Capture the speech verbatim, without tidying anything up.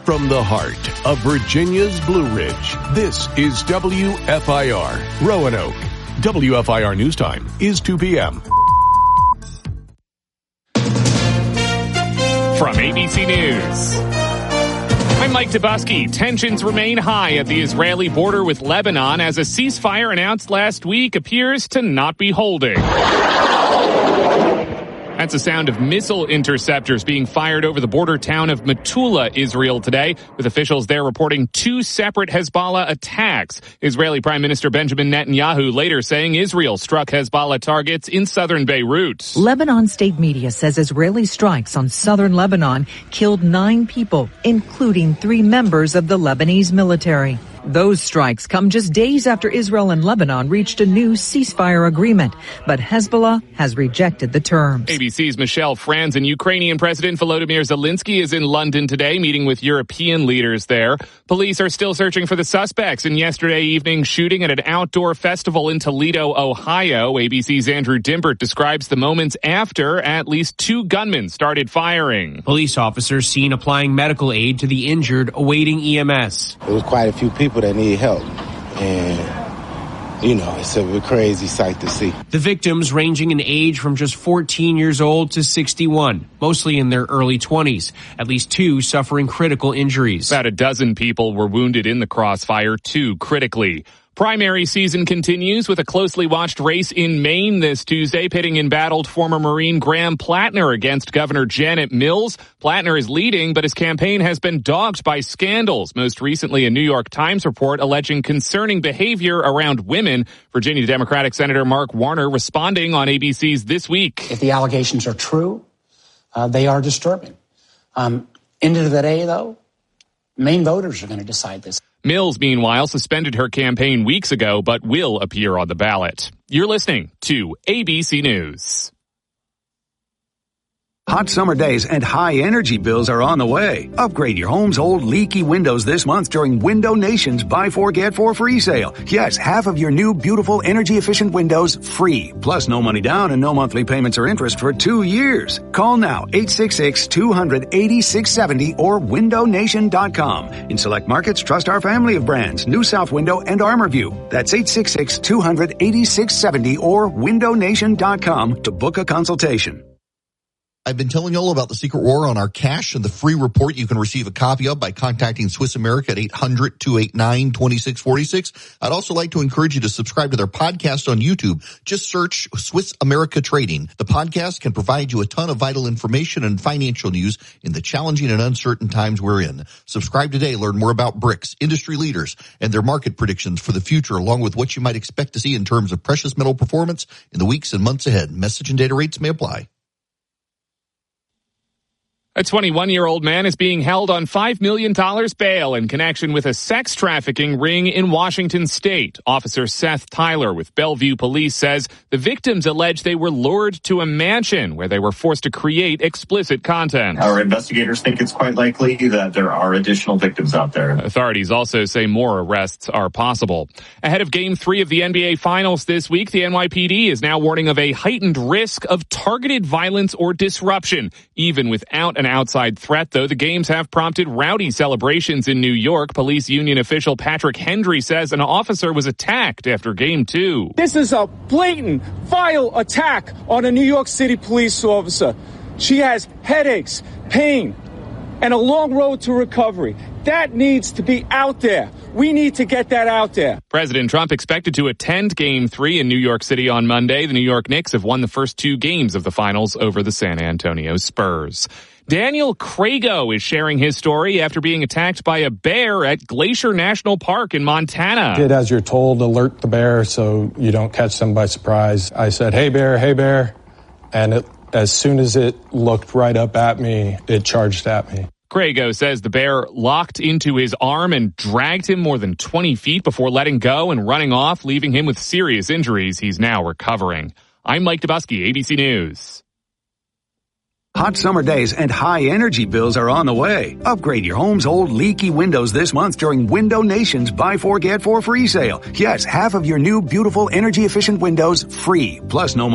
From the heart of Virginia's Blue Ridge, this is W F I R, Roanoke. W F I R News Time is two p.m. From A B C News, I'm Mike Dubusky. Tensions remain high at the Israeli border with Lebanon as a ceasefire announced last week appears to not be holding. That's the sound of missile interceptors being fired over the border town of Metula, Israel today, with officials there reporting two separate Hezbollah attacks. Israeli Prime Minister Benjamin Netanyahu later saying Israel struck Hezbollah targets in southern Beirut. Lebanon state media says Israeli strikes on southern Lebanon killed nine people, including three members of the Lebanese military. Those strikes come just days after Israel and Lebanon reached a new ceasefire agreement, but Hezbollah has rejected the terms. A B C's Michelle Franz and Ukrainian President Volodymyr Zelensky is in London today, meeting with European leaders there. Police are still searching for the suspects in yesterday evening's shooting at an outdoor festival in Toledo, Ohio. A B C's Andrew Dimbert describes the moments after at least two gunmen started firing. Police officers seen applying medical aid to the injured awaiting E M S. There was quite a few people that need help, and you know, it's a crazy sight to see. The victims ranging in age from just fourteen years old to sixty-one, mostly in their early twenties. At least two suffering critical injuries. About a dozen people were wounded in the crossfire, two critically. Primary season continues with a closely watched race in Maine this Tuesday, pitting embattled former Marine Graham Plattner against Governor Janet Mills. Plattner is leading, but his campaign has been dogged by scandals. Most recently, a New York Times report alleging concerning behavior around women. Virginia Democratic Senator Mark Warner responding on A B C's This Week. If the allegations are true, uh, they are disturbing. Um, end of the day, though, Maine voters are going to decide this. Mills, meanwhile, suspended her campaign weeks ago, but will appear on the ballot. You're listening to A B C News. Hot summer days and high energy bills are on the way. Upgrade your home's old leaky windows this month during Window Nation's Buy Four, Get Four free sale. Yes, half of your new beautiful energy efficient windows free. Plus no money down and no monthly payments or interest for two years. Call now eight six six, two hundred, eighty-six seventy or window nation dot com. In select markets, trust our family of brands, New South Window and ArmorView. That's eight six six, two hundred, eighty-six seventy or window nation dot com to book a consultation. I've been telling you all about the Secret War on our cash and the free report you can receive a copy of by contacting Swiss America at eight hundred, two eight nine, two six four six. I'd also like to encourage you to subscribe to their podcast on YouTube. Just search Swiss America Trading. The podcast can provide you a ton of vital information and financial news in the challenging and uncertain times we're in. Subscribe today. Learn more about BRICS, industry leaders, and their market predictions for the future, along with what you might expect to see in terms of precious metal performance in the weeks and months ahead. Message and data rates may apply. A twenty-one-year-old man is being held on five million dollars bail in connection with a sex trafficking ring in Washington state. Officer Seth Tyler with Bellevue Police says the victims allege they were lured to a mansion where they were forced to create explicit content. Our investigators think it's quite likely that there are additional victims out there. Authorities also say more arrests are possible. Ahead of Game three of the N B A Finals this week, the N Y P D is now warning of a heightened risk of targeted violence or disruption, even without an outside threat, though. The games have prompted rowdy celebrations in New York. Police union official Patrick Hendry says an officer was attacked after game two. This is a blatant, vile attack on a New York City police officer. She has headaches, pain, and a long road to recovery. That needs to be out there. We need to get that out there. President Trump expected to attend Game three in New York City on Monday. The New York Knicks have won the first two games of the finals over the San Antonio Spurs. Daniel Crago is sharing his story after being attacked by a bear at Glacier National Park in Montana. Did as you're told, alert the bear so you don't catch them by surprise. I said, hey bear, hey bear. And it, as soon as it looked right up at me, it charged at me. Crago says the bear locked into his arm and dragged him more than twenty feet before letting go and running off, leaving him with serious injuries. He's now recovering. I'm Mike Dubusky, A B C News. Hot summer days and high energy bills are on the way. Upgrade your home's old leaky windows this month during Window Nation's Buy Four, Get Four free sale. Yes, half of your new beautiful energy efficient windows free. Plus no